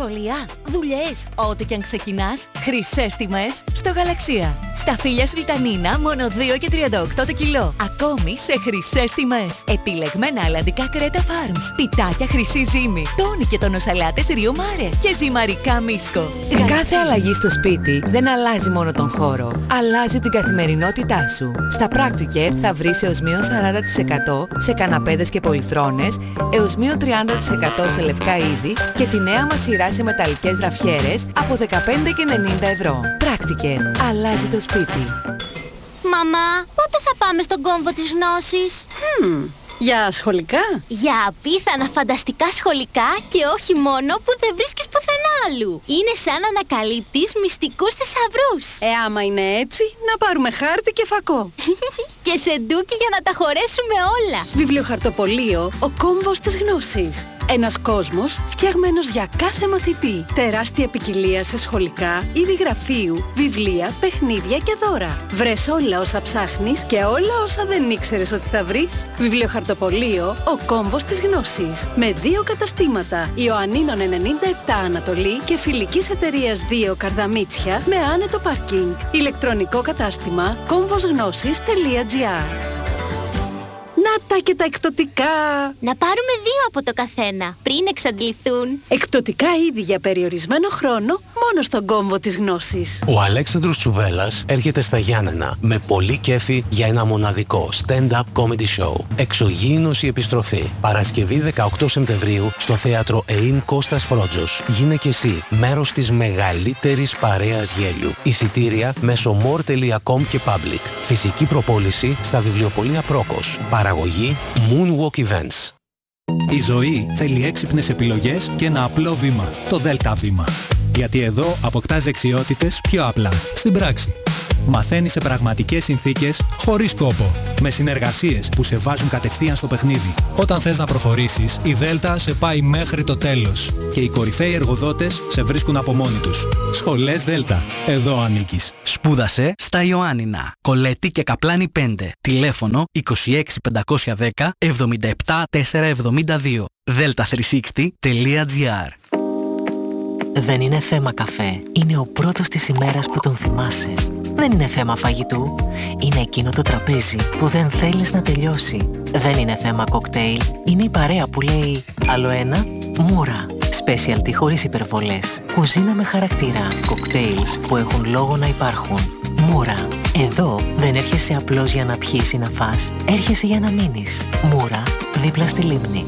σχολεία, δουλειές, ό,τι και αν ξεκινάς, χρυσές τιμές στο Γαλαξία. Σταφύλια σουλτανίνα μόνο 2,38 το κιλό. Ακόμη σε χρυσές τιμές. Επιλεγμένα αλλαντικά Κρέτα Farms. Πιτάκια χρυσή ζύμη. Τόνι και τονοσαλάτες Ρίο Μάρε. Και ζυμαρικά Μίσκο. Κάθε αλλαγή στο σπίτι δεν αλλάζει μόνο τον χώρο. Αλλάζει την καθημερινότητά σου. Στα Practicare θα βρεις έως μείον 40% σε καναπέδες και πολυθρόνες, έως μείον 30% σε λευκά είδη και τη νέα μας σειρά σε μεταλλικές ραφιέρες από 15,90 ευρώ. Practicare. Αλλάζει το σπίτι. Μαμά, πότε θα πάμε στον κόμβο της γνώσης? Για σχολικά? Για απίθανα φανταστικά σχολικά και όχι μόνο που δεν βρίσκεις πουθενά άλλου. Είναι σαν να ανακαλύπτεις μυστικούς θησαυρούς. Άμα είναι έτσι, να πάρουμε χάρτη και φακό. Και σεντούκι για να τα χωρέσουμε όλα. Βιβλιοχαρτοπωλείο, ο κόμβος της γνώσης. Ένας κόσμος φτιαγμένος για κάθε μαθητή. Τεράστια ποικιλία σε σχολικά, είδη γραφείου, βιβλία, παιχνίδια και δώρα. Βρες όλα όσα ψάχνεις και όλα όσα δεν ήξερες ότι θα βρεις. Βιβλιοχαρτοπωλείο, ο κόμβος της γνώσης. Με 2 καταστήματα. Ιωαννίνων 97 Ανατολή και Φιλικής Εταιρείας 2 Καρδαμίτσια με άνετο πάρκινγκ. Ηλεκτρονικό κατάστημα komvosgnosis.gr. Να τα και τα εκπτωτικά! Να πάρουμε 2 από το καθένα, πριν εξαντληθούν. Εκπτωτικά είδη για περιορισμένο χρόνο, μόνο στον κόμβο της γνώσης. Ο Αλέξανδρος Τσουβέλλας έρχεται στα Γιάννενα με πολύ κέφι για ένα μοναδικό stand-up comedy show. Εξωγήινος η επιστροφή. Παρασκευή 18 Σεπτεμβρίου στο θέατρο ΕΙΜ Κώστας Φρότζος. Γίνε και εσύ μέρος της μεγαλύτερης παρέας γέλιου. Εισιτήρια μέσω more.com και public. Φυσική προπόληση στα βιβλιοπωλεία Πρόκος. Παραγωγή Moonwalk Events. Η ζωή θέλει έξυπνες επιλογές και ένα απλό βήμα. Το ΔΕΛΤΑ βήμα. Γιατί εδώ αποκτάς δεξιότητες πιο απλά. Στην πράξη. Μαθαίνεις σε πραγματικές συνθήκες, χωρίς κόπο. Με συνεργασίες που σε βάζουν κατευθείαν στο παιχνίδι. Όταν θες να προχωρήσεις, η ΔΕΛΤΑ σε πάει μέχρι το τέλος. Και οι κορυφαίοι εργοδότες σε βρίσκουν από μόνοι τους. Σχολές ΔΕΛΤΑ. Εδώ ανήκεις. Σπούδασε στα Ιωάννινα. Κολέτη και Καπλάνη 5. Τηλέφωνο 26 510 77 472. delta360.gr. Δεν είναι θέμα καφέ. Είναι ο πρώτος της ημέρας που τον θυμάσαι. Δεν είναι θέμα φαγητού. Είναι εκείνο το τραπέζι που δεν θέλεις να τελειώσει. Δεν είναι θέμα κοκτέιλ. Είναι η παρέα που λέει άλλο ένα, μούρα. Specialty χωρίς υπερβολές. Κουζίνα με χαρακτήρα. Κοκτέιλς που έχουν λόγο να υπάρχουν. Μούρα. Εδώ δεν έρχεσαι απλώς για να πιείς ή να φας. Έρχεσαι για να μείνεις. Μούρα, δίπλα στη λίμνη.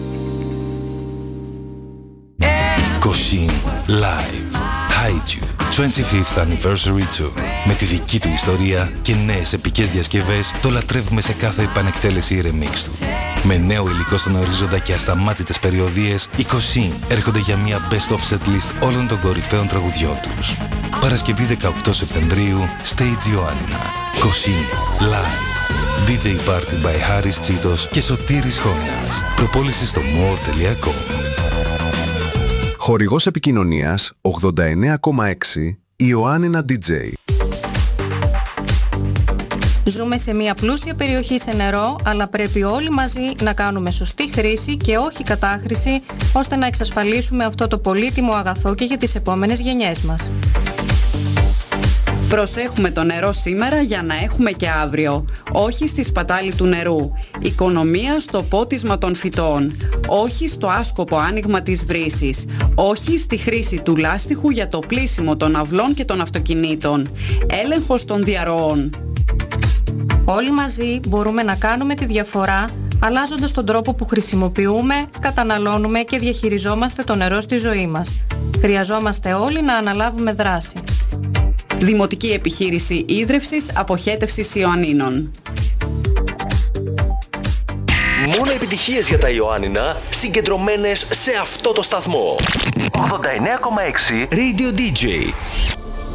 Κοσίν Live Haiju 25th Anniversary Tour. Με τη δική του ιστορία και νέες επικές διασκευές το λατρεύουμε σε κάθε επανεκτέλεση remix του. Με νέο υλικό στον ορίζοντα και ασταμάτητες περιοδίες, οι Κοσίν έρχονται για μια best of set list όλων των κορυφαίων τραγουδιών τους. Παρασκευή 18 Σεπτεμβρίου, Stage Ιωάννινα. Κοσίν Live. DJ Party by Harris Cheetos και Σωτήρης Χόινας. Προπόληση στο more.com. Χορηγός επικοινωνίας 89,6 Ιωάννινα DJ. Ζούμε σε μια πλούσια περιοχή σε νερό, αλλά πρέπει όλοι μαζί να κάνουμε σωστή χρήση και όχι κατάχρηση, ώστε να εξασφαλίσουμε αυτό το πολύτιμο αγαθό και για τις επόμενες γενιές μας. Προσέχουμε το νερό σήμερα για να έχουμε και αύριο. Όχι στη σπατάλη του νερού. Οικονομία στο πότισμα των φυτών. Όχι στο άσκοπο άνοιγμα της βρύσης. Όχι στη χρήση του λάστιχου για το πλύσιμο των αυλών και των αυτοκινήτων. Έλεγχος των διαρροών. Όλοι μαζί μπορούμε να κάνουμε τη διαφορά, αλλάζοντας τον τρόπο που χρησιμοποιούμε, καταναλώνουμε και διαχειριζόμαστε το νερό στη ζωή μας. Χρειαζόμαστε όλοι να αναλάβουμε δράση. Δημοτική Επιχείρηση Ίδρευσης Αποχέτευσης Ιωαννίνων. Μόνο επιτυχίες για τα Ιωάννινα, συγκεντρωμένες σε αυτό το σταθμό. 89,6 Radio DJ.